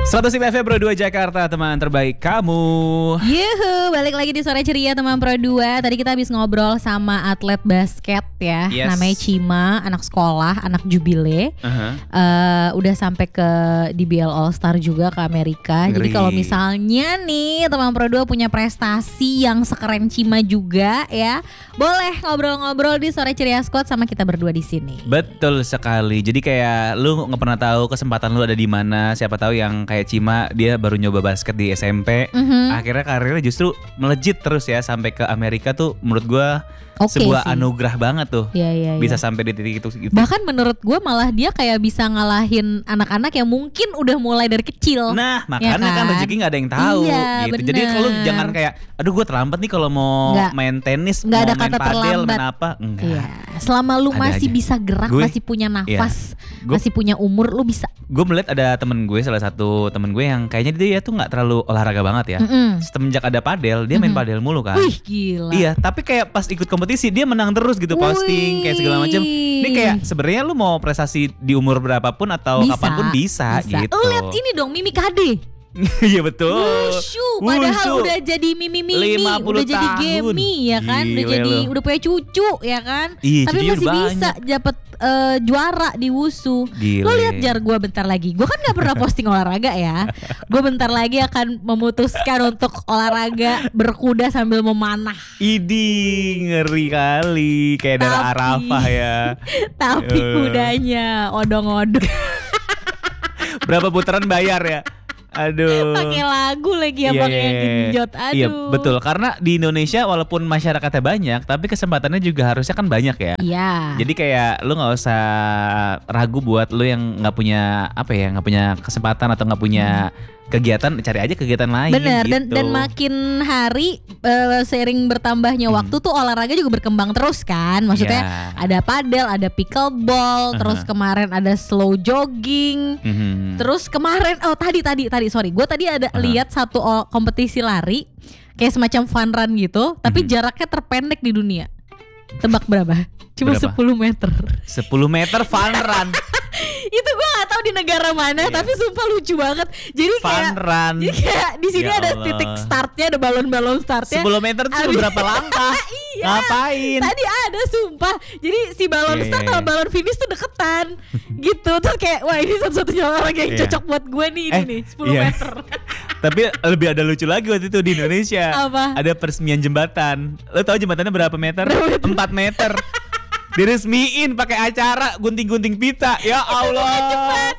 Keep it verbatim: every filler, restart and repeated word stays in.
seratus lima F M Pro dua Jakarta, teman terbaik kamu. Yuhu, balik lagi di Sore Ceria teman Pro dua. Tadi kita habis ngobrol sama atlet basket ya, Yes. namanya Cima, anak sekolah, anak jubile. Uh-huh. Uh, udah sampai ke D B L All Star juga ke Amerika. Ngeri. Jadi kalau misalnya nih teman Pro dua punya prestasi yang sekeren Cima juga ya, boleh ngobrol-ngobrol di Sore Ceria Squad sama kita berdua di sini. Betul sekali. Jadi kayak lu nggak pernah tahu kesempatan lu ada di mana. Siapa tahu yang kayak Cima, dia baru nyoba basket di S M P. Mhm. Akhirnya karirnya justru melejit terus ya sampai ke Amerika tuh, menurut gua Oke sebuah sih. anugerah banget tuh. Iya, iya, iya. Bisa sampai di titik itu gitu. Bahkan menurut gue malah dia kayak bisa ngalahin anak-anak yang mungkin udah mulai dari kecil. Nah, makanya Ya kan? kan? rezeki nggak ada yang tahu Iya, gitu. Jadi bener. kalau jangan kayak, aduh gue terlambat nih kalau mau Nggak. main tenis, Nggak mau ada main kata padel, terlambat. main apa? Enggak. Iya, selama lu Ada masih aja. bisa gerak, Gue- masih punya nafas, Gue- masih punya umur, lu bisa. Gue melihat ada temen gue, salah satu temen gue yang kayaknya dia tuh nggak terlalu olahraga banget ya. Mm-mm. Semenjak ada padel, dia main Mhm. padel mulu kan. Wih gila. Iya, tapi kayak pas ikut kompetisi dia menang terus gitu, posting kayak segala macam. Ini kayak sebenarnya lu mau prestasi di umur berapapun atau Bisa, kapanpun bisa, bisa. gitu. Lu lihat ini dong, Mimi Kade. Iya betul. Wushu, padahal Wushu. udah jadi Mimi Mimi, lima puluh udah jadi tahun. Gemi ya kan, udah Gile jadi lu. udah punya cucu ya kan. Iya, Tapi cucunya masih udah bisa dapat eh, juara di Wushu. Gile. Lo lihat jar gue bentar lagi. Gue kan nggak pernah posting olahraga ya. Gue bentar lagi akan memutuskan untuk olahraga berkuda sambil memanah. Idi, ngeri kali, kayak darah Tapi- Arafah ya. Tapi Eh. kudanya odong-odong. Berapa putaran bayar ya? Aduh. Pakai lagu lagi Iya, abang iya, yang iya. genjot. Aduh. Iya betul, karena di Indonesia walaupun masyarakatnya banyak, tapi kesempatannya juga harusnya kan banyak ya. Iya. Jadi kayak lu nggak usah ragu buat lu yang nggak punya apa ya, nggak punya kesempatan atau nggak punya kegiatan, cari aja kegiatan lain. Bener, dan gitu. dan makin hari eh, sering bertambahnya Hmm. waktu tuh olahraga juga berkembang terus kan. Maksudnya Ya. ada padel, ada pickleball, terus Uh-huh. kemarin ada slow jogging. Mhm. Terus kemarin oh tadi tadi tadi sorry, gue tadi ada Uh-huh. lihat satu o- kompetisi lari kayak semacam fun run gitu, tapi Mhm. jaraknya terpendek di dunia. Tebak berapa? Cuma Berapa? sepuluh meter. sepuluh meter fun run. Itu gue gak tahu di negara mana, Iya. tapi sumpah lucu banget. Jadi Fun kayak run. jadi kayak di sini Ya ada Allah. titik startnya, ada balon-balon startnya. sepuluh meter tuh Abis- berapa langkah? Iya. Ngapain? Tadi ada sumpah. Jadi si balon Iya, start iya, sama iya. balon finish tuh deketan. Gitu. Terus kayak wah ini satu-satunya orang yang Iya. cocok buat gue nih ini Eh, nih sepuluh iya. meter. Tapi lebih ada lucu lagi waktu itu di Indonesia. Apa? Ada peresmian jembatan. Lo tau jembatannya berapa meter? Berapa meter? empat meter. Diresmiin pakai acara gunting-gunting pita. Ya Allah.